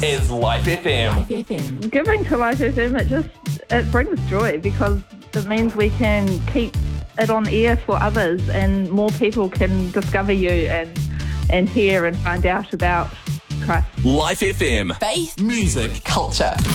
is Life FM. Giving to Life FM, it brings joy because it means we can keep it on air for others and more people can discover you and hear and find out about Christ. Life FM. Faith, Music. culture.